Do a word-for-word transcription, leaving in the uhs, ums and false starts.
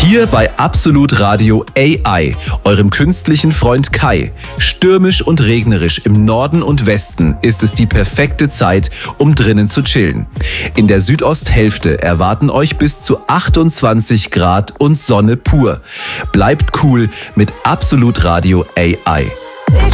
Hier bei Absolut Radio A I, eurem künstlichen Freund Kai. Stürmisch und regnerisch im Norden und Westen ist es die perfekte Zeit, um drinnen zu chillen. In der Südosthälfte erwarten euch bis zu achtundzwanzig Grad und Sonne pur. Bleibt cool mit Absolut Radio A I.